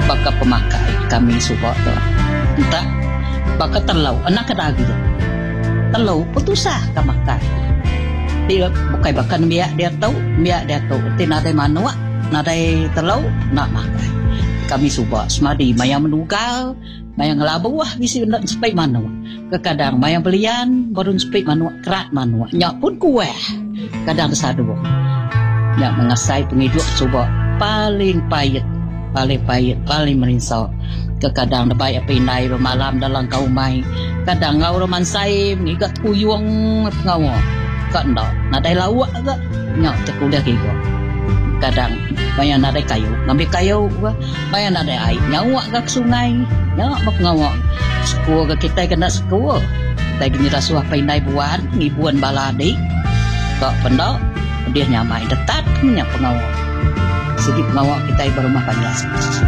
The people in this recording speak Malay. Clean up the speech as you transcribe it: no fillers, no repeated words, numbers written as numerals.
baka pemakai kami subak tu entah baka terlau anak kedagi terlau putusah kamakai dia bukai bakan biak dia tahu tinadai manua nadai terlau nak makai kami subak semadi mayang mendugal mayang ngelabu wah bisi nak sepai manua kadang mayang belian baru sepai manua kerat manua nyak pun kueh kadang sadu nyak mengasai penghidup subak paling payet paling merinsau kadang debai apa indai malam dalam kau mai kadang ngau roman sai ngigat kuyung ngau kat ndak nadai lawak ke nyak tekudah kiko kadang banyak nadai kayu ngambil kayu banyak nadai air nyawak ke sungai nyak mak ngawak sekua ke kita kena sekua tai gini rasuah painai buat ngibuan baladi kak pendak dia nyamai detat punya pengawak sedikit pengawak kita berumah panjang